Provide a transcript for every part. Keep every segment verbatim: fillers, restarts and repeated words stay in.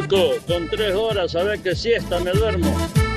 Chico, con tres horas, sabés que siesta me duermo.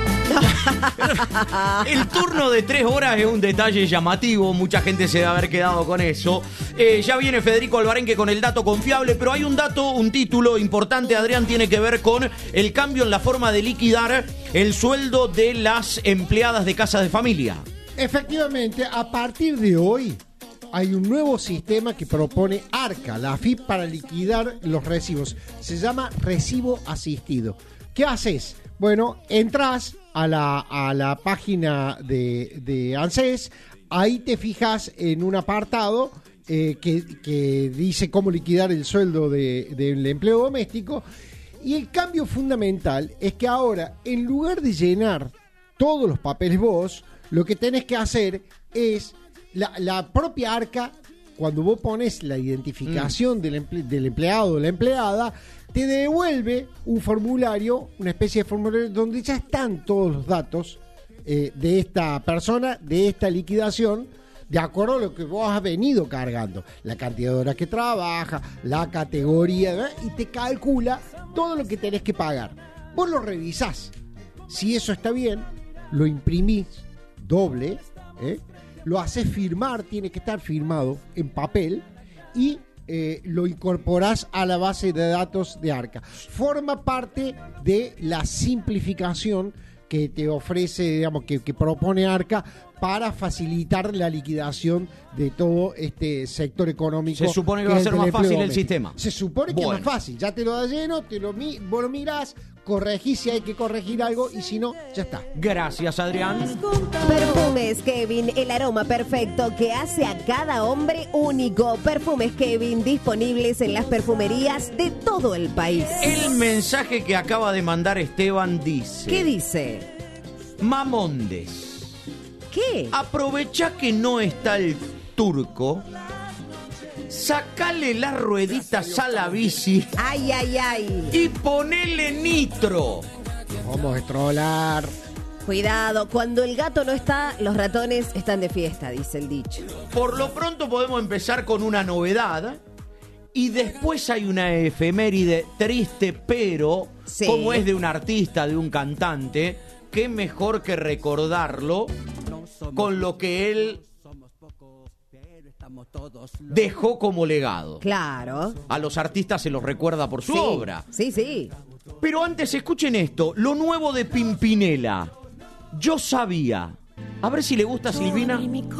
El turno de tres horas es un detalle llamativo, mucha gente se debe haber quedado con eso. Eh, ya viene Federico Alvarenque con el dato confiable, pero hay un dato, un título importante, Adrián, tiene que ver con el cambio en la forma de liquidar el sueldo de las empleadas de casas de familia. Efectivamente, a partir de hoy hay un nuevo sistema que propone ARCA, la A F I P, para liquidar los recibos. Se llama recibo asistido. ¿Qué haces? Bueno, entras a la, a la página de, de ANSES, ahí te fijas en un apartado eh, que, que dice cómo liquidar el sueldo de, del empleo doméstico, y el cambio fundamental es que ahora, en lugar de llenar todos los papeles vos, lo que tenés que hacer es la, la propia ARCA, cuando vos pones la identificación mm. del, emple, del empleado o la empleada, te devuelve un formulario, una especie de formulario donde ya están todos los datos eh, de esta persona, de esta liquidación, de acuerdo a lo que vos has venido cargando, la cantidad de horas que trabaja, la categoría, ¿verdad? Y te calcula todo lo que tenés que pagar. Vos lo revisás. Si eso está bien, lo imprimís doble, ¿eh? Lo haces firmar, tiene que estar firmado en papel, y Eh, lo incorporás a la base de datos de ARCA. Forma parte de la simplificación que te ofrece, digamos, que, que propone ARCA para facilitar la liquidación de todo este sector económico. Se supone que va a ser más fácil el sistema. Se supone que bueno. es más fácil. Ya te lo da lleno, te lo, vos lo mirás, corregís si hay que corregir algo, y si no, ya está. Gracias, Adrián. Perfumes Kevin, el aroma perfecto que hace a cada hombre único. Perfumes Kevin, disponibles en las perfumerías de todo el país. El mensaje que acaba de mandar Esteban dice... ¿Qué dice? Mamondes. ¿Qué? Aprovecha que no está el turco, sacale las rueditas a la bici. Ay, ay, ay. Y ponele nitro. Vamos a estrolar. Cuidado, cuando el gato no está, los ratones están de fiesta, dice el dicho. Por lo pronto podemos empezar con una novedad, y después hay una efeméride triste, pero sí, como es de un artista, de un cantante, qué mejor que recordarlo con lo que él dejó como legado. Claro. A los artistas se los recuerda por su sí, obra. Sí, sí. Pero antes, escuchen esto, lo nuevo de Pimpinela. Yo sabía. A ver si le gusta a Silvina.